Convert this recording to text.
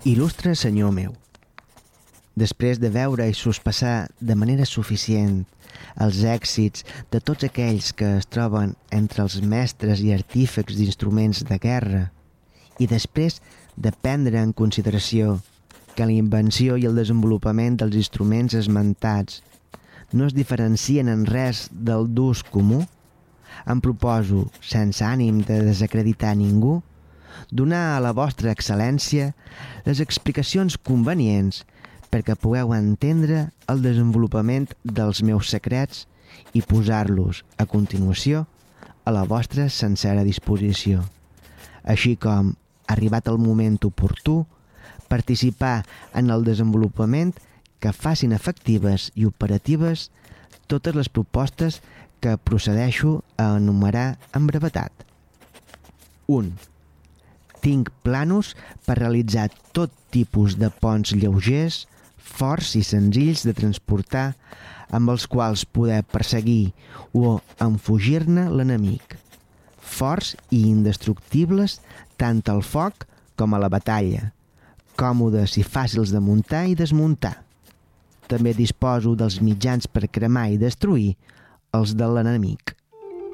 Il·lustre senyor meu, després de veure i sospesar de manera suficient els èxits de tots aquells que es troben entre els mestres i artífecs d'instruments de guerra i després de prendre en consideració que la invenció i el desenvolupament dels instruments esmentats no es diferencien en res del d'ús comú, em proposo, sense ànim de desacreditar ningú, donar a la vostra excel·lència les explicacions convenients perquè pugueu entendre el desenvolupament dels meus secrets i posar-los, a continuació, a la vostra sincera disposició, així com, arribat el moment oportú, participar en el desenvolupament que facin efectives i operatives totes les propostes que procedeixo a enumerar en brevetat. 1. Tinc planos per realitzar tot tipus de ponts lleugers, forts i senzills de transportar, amb els quals poder perseguir o enfugir-ne l'enemic, forts i indestructibles tant al foc com a la batalla, còmodes i fàcils de muntar i desmuntar. També disposo dels mitjans per cremar i destruir els de l'enemic.